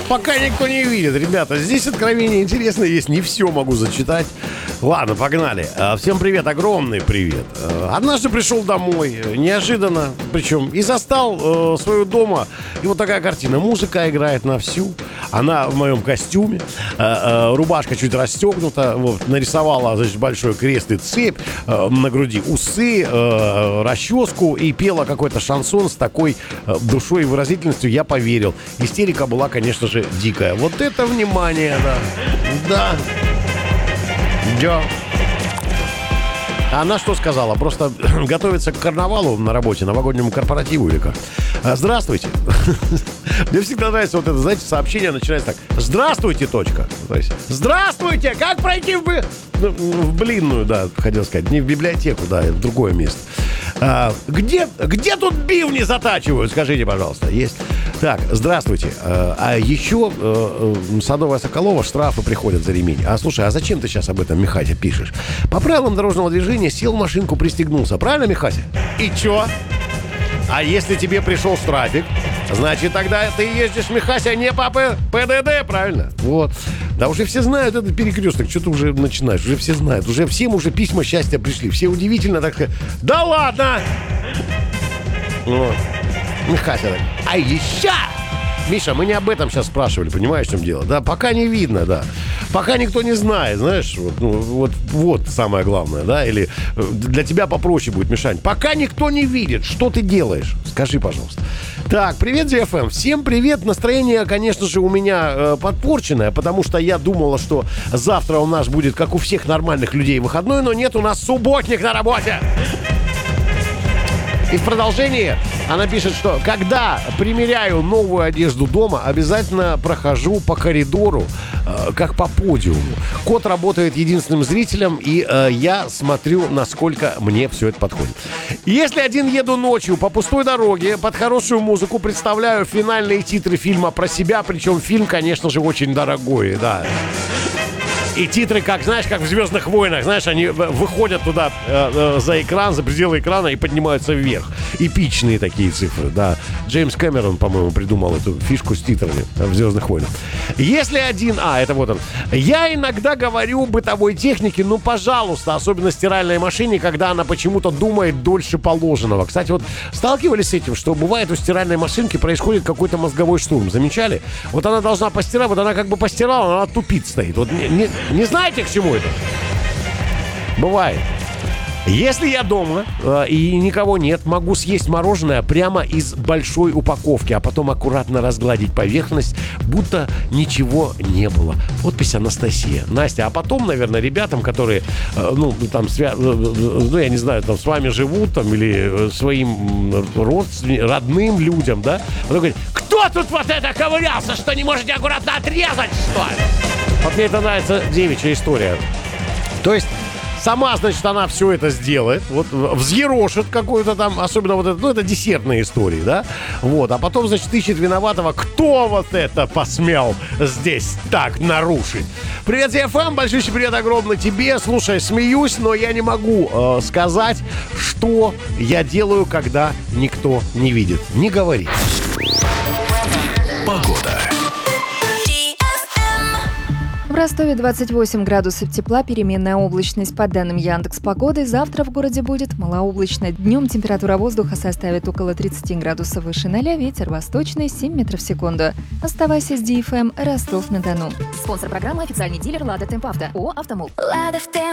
пока никто не видит, ребята. Здесь откровение интересное есть, не все могу зачитать. Ладно, погнали. Всем привет, огромный привет. Однажды пришел домой, неожиданно, причем, и застал свою дома. И вот такая картина. Музыка играет на всю. Она в моем костюме. Рубашка чуть расстегнута. Вот, нарисовала, значит, большой крест и цепь. На груди усы, расческу. И пела какой-то шансон с такой душой и выразительностью. Я поверил. Истерика была, конечно же, дикая. Вот это внимание, да. Да. Да. Она что сказала? Просто готовится к карнавалу на работе, новогоднему корпоративу или как? Здравствуйте. Мне всегда нравится вот это, знаете, сообщение начинается так. Здравствуйте, точка. То есть, здравствуйте, как пройти в блинную, да, хотел сказать. Не в библиотеку, да, в другое место. Где тут бивни затачивают? Скажите, пожалуйста. Есть. Так, здравствуйте. А еще Садовая Соколова, штрафы приходят за ремень. А слушай, а зачем ты сейчас об этом, Михася, пишешь? По правилам дорожного движения сел в машинку, пристегнулся. Правильно, Михася? И чё? А если тебе пришел штрафик, значит, тогда ты ездишь, Михася, не по ПДД, правильно? Вот. Да уже все знают этот перекресток. Что ты уже начинаешь? Уже все знают. Уже всем уже письма счастья пришли. Все удивительно так сказать. Да ладно! Вот. Михася так. А еще! Миша, мы не об этом сейчас спрашивали, понимаешь, в чем дело? Да, пока не видно, да. Пока никто не знает, знаешь, вот самое главное, да, или для тебя попроще будет, Мишань. Пока никто не видит, что ты делаешь, скажи, пожалуйста. Так, привет, DFM, всем привет. Настроение, конечно же, у меня подпорченное, потому что я думала, что завтра у нас будет, как у всех нормальных людей, выходной, но нет, у нас субботник на работе. И в продолжении она пишет, что когда примеряю новую одежду дома, обязательно прохожу по коридору, как по подиуму. Кот работает единственным зрителем, и я смотрю, насколько мне все это подходит. Если один еду ночью по пустой дороге, под хорошую музыку, представляю финальные титры фильма про себя, причем фильм, конечно же, очень дорогой, да. И титры, как, знаешь, как в «Звездных войнах», знаешь, они выходят туда за экран, за пределы экрана и поднимаются вверх. Эпичные такие цифры, да. Джеймс Кэмерон, по-моему, придумал эту фишку с титрами в «Звездных войнах». Если один... это вот он. Я иногда говорю бытовой технике, ну, пожалуйста, особенно стиральной машине, когда она почему-то думает дольше положенного. Кстати, вот сталкивались с этим, что бывает у стиральной машинки происходит какой-то мозговой штурм. Замечали? Вот она должна постирать, вот она как бы постирала, она тупит стоит. Вот не знаете, к чему это? Бывает. Если я дома и никого нет, могу съесть мороженое прямо из большой упаковки, а потом аккуратно разгладить поверхность, будто ничего не было. Подпись Анастасия. Настя, а потом, наверное, ребятам, которые, я не знаю, там с вами живут, там, или своим родным людям, да, он говорит, кто тут вот это ковырялся, что не можете аккуратно отрезать, что ли? Вот мне это нравится девичья история. То есть сама, значит, она все это сделает, вот взъерошит какую-то там, особенно вот это, это десертные истории, да, вот, а потом, значит, ищет виноватого, кто вот это посмел здесь так нарушить. Привет, DFM, большущий привет огромный тебе, слушай, смеюсь, но я не могу сказать, что я делаю, когда никто не видит. Не говори. Погода. В Ростове 28 градусов тепла, переменная облачность. По данным Яндекс.Погоды, завтра в городе будет малооблачно. Днем температура воздуха составит около 30 градусов выше 0, ветер восточный 7 метров в секунду. Оставайся с DFM, Ростов-на-Дону. Спонсор программы — официальный дилер «Лада Темпавто» ООО «Автомол».